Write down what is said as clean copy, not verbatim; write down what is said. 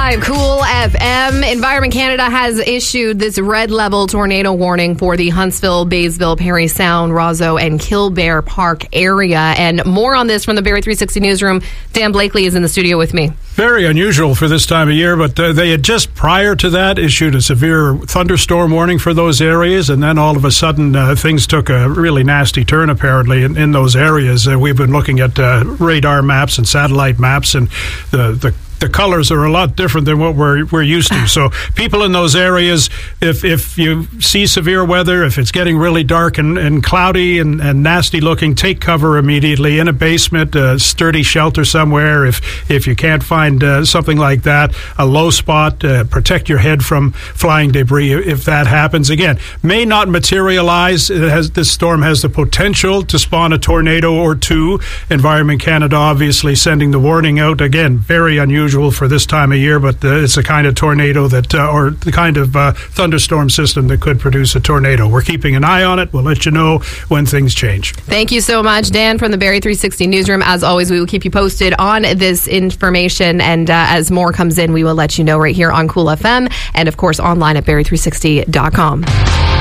106.5 Cool FM. Environment Canada has issued this red level tornado warning for the Huntsville, Baysville, Parry Sound, Roseau, and Killbear Park area. And more on this from the Barrie 360 newsroom. Dan Blakely is in the studio with me. Very unusual for this time of year, but they had just prior to that issued a severe thunderstorm warning for those areas, and then all of a sudden things took a really nasty turn apparently in those areas. We've been looking at radar maps and satellite maps, and the colors are a lot different than what we're used to. So people in those areas, if you see severe weather, if it's getting really dark and cloudy and nasty looking, take cover immediately in a basement, a sturdy shelter somewhere. If you can't find something like that, a low spot, protect your head from flying debris if that happens. Again, may not materialize. This storm has the potential to spawn a tornado or two. Environment Canada obviously sending the warning out. Again, very unusual for this time of year, but it's the kind of tornado that, or the kind of thunderstorm system that could produce a tornado. We're keeping an eye on it. We'll let you know when things change. Thank you so much, Dan, from the Barrie 360 newsroom. As always, we will keep you posted on this information, and as more comes in, we will let you know right here on Cool FM, and of course online at barrie360.com.